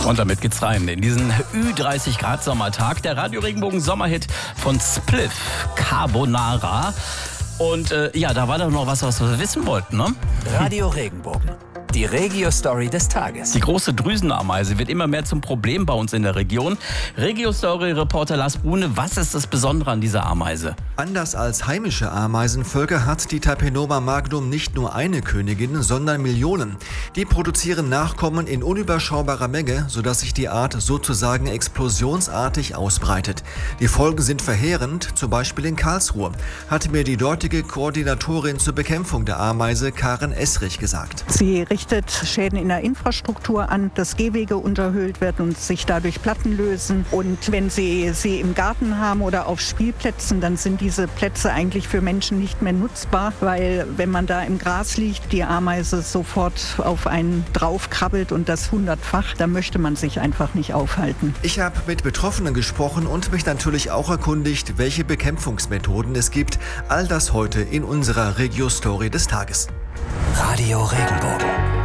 Und damit geht's rein in diesen Ü30 Grad Sommertag. Der Radio Regenbogen Sommerhit von Spliff, Carbonara. Und da war doch noch was wir wissen wollten, ne? Radio Regenbogen. Die Regio-Story des Tages. Die große Drüsenameise wird immer mehr zum Problem bei uns in der Region. Regio-Story-Reporter Lars Brune, was ist das Besondere an dieser Ameise? Anders als heimische Ameisenvölker hat die Tapinoma magnum nicht nur eine Königin, sondern Millionen. Die produzieren Nachkommen in unüberschaubarer Menge, sodass sich die Art sozusagen explosionsartig ausbreitet. Die Folgen sind verheerend, zum Beispiel in Karlsruhe, hat mir die dortige Koordinatorin zur Bekämpfung der Ameise, Karen Essrich, gesagt. Sie richtet Schäden in der Infrastruktur an, dass Gehwege unterhöhlt werden und sich dadurch Platten lösen. Und wenn Sie sie im Garten haben oder auf Spielplätzen, dann sind diese Plätze eigentlich für Menschen nicht mehr nutzbar, weil wenn man da im Gras liegt, die Ameise sofort auf einen draufkrabbelt und das 100-fach, da möchte man sich einfach nicht aufhalten. Ich habe mit Betroffenen gesprochen und mich natürlich auch erkundigt, welche Bekämpfungsmethoden es gibt. All das heute in unserer Regio-Story des Tages. Radio Regenbogen.